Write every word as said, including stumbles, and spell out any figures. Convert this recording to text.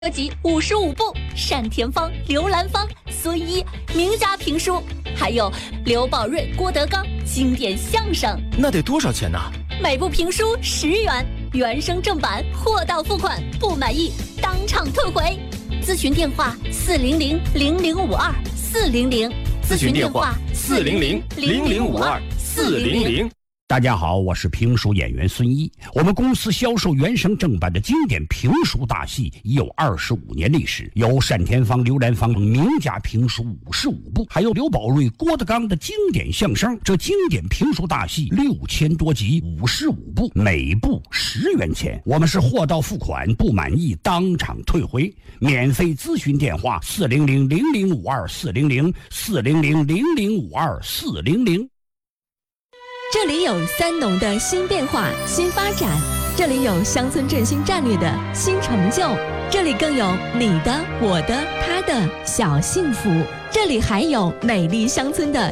合集五十五部，单田芳、刘兰芳、孙一名家评书，还有刘宝瑞、郭德纲经典相声。 那得多少钱呢？ 每部评书十元，原声正版，货到付款，不满意当场退回。咨询电话：四零零零零五二四零零。 咨询电话：四零零零零五二四零零。 大家好，我是评书演员孙一。我们公司销售原声正版的经典评书大戏已有二十五年历史，有单田芳、刘兰芳名家评书五十五部，还有刘宝瑞、郭德纲的经典相声。这经典评书大戏六千多集，五十五部，每部十元钱。我们是货到付款，不满意当场退回。免费咨询电话：四零零零零五二四零零四零零零零五二四零零。 这里有三农的新变化、新发展，这里有乡村振兴战略的新成就，这里更有你的、我的、他的小幸福，这里还有美丽乡村的